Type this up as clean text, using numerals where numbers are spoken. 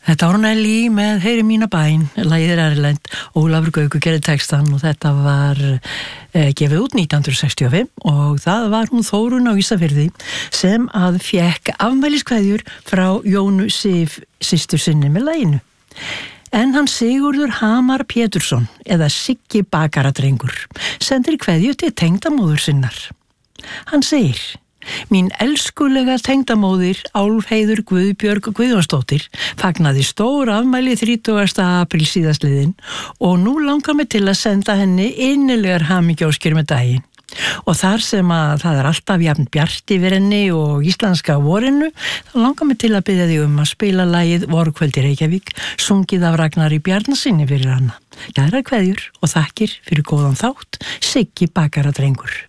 Þetta var Nelly með Heyri mína bæn, lagið erlent, Ólafur Gaukur gerði textan og þetta var gefið út 1965 og það var hún Þórunn á Ísafirði sem að fékk afmæliskveðjur frá Jónu Sif systur sinni með laginu. En hann Sigurður Hamar Pétursson eða Siggi bakaradrengur sendir kveðju til tengdamóður sinnar. Hann segir: Mín elskulega tengdamóðir Álfheiður Guðbjörg Guðjónsdóttir fagnaði stór afmæli 30. apríl síðastliðinn og nú langar mig til að senda henni innilegar hamingjóskir með daginn. Og þar sem að það alltaf jafn bjart yfir henni og íslenska vorinu, þá langar mig til að biðja þig að spila lagið Vorkvöld í Reykjavík, sungið af Ragnari Bjarnasyni fyrir hana. Kærar kveðjur og þakkir fyrir góðan þátt, Siggi bakaradrengur.